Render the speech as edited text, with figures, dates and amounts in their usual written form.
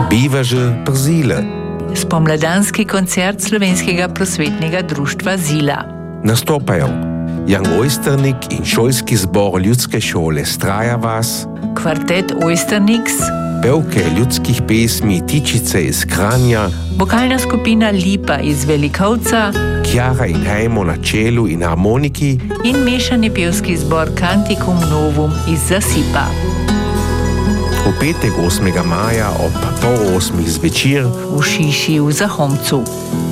bivaže Przile. Spomladanski koncert Slovenskega prosvetnega društva Zila. Nastopajo Jan Ojsternik in šolski zbor ljudske šole Strajavas, Kvartet Ojsternix, pevke ljudskih pesmi Tičice iz Kranja, vokalna skupina Lipa iz Velikovca, Kjara in Hajmo na čelu in harmoniki in mešani pevski zbor Canticum Novum iz Zasipa. V petek 8. maja ob 7:30 zvečer v Šiši v Zahomcu.